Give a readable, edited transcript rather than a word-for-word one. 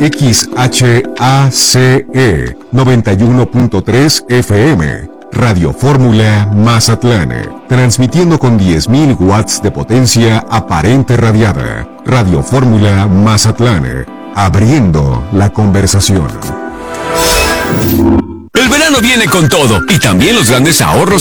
XHACE 91.3 FM, Radio Fórmula Mazatlán, transmitiendo con 10.000 watts de potencia aparente radiada. Radio Fórmula Mazatlán, abriendo la conversación. El verano viene con todo y también los grandes ahorros